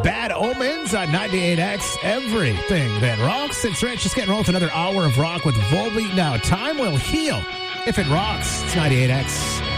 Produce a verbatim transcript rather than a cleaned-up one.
Bad Omens on ninety-eight X. Everything that rocks. It's Rich. Just getting rolling with another hour of rock with Volbeat. Now, time will heal if it rocks. It's ninety-eight X.